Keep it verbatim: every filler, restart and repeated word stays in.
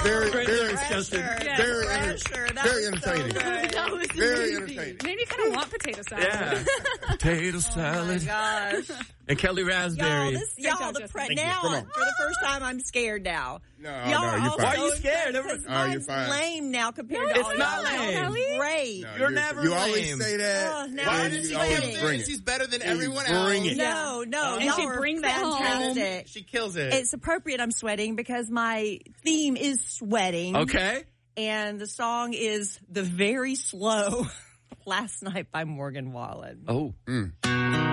very, very pressure. disgusting. Yeah. Very, Pressure. enter- That very was so entertaining. good. That was Very amazing. entertaining. Made me kind of want potato salad. Yeah. Potato Oh salad. my gosh. And Kelly Y'all, Raspberry. this, y'all, job, the Justin. pre- Thank you. now, Come on. for the first time, I'm scared now. No, Y'all no, are you're all fine. Why are you so scared? excited 'cause Oh, you're mine's fine. lame now compared No, to it's all not y'all. lame. Kelly. Great. No, You're never You lame. always say that. Oh, now and I'm you just always waiting. bring it. She's better than You everyone bring else. it. No, no, And y'all she are brings it home. fantastic. She kills it. It's appropriate I'm sweating because my theme is sweating. Okay. And the song is The Very Slow Last Night by Morgan Wallen. Oh. Mm.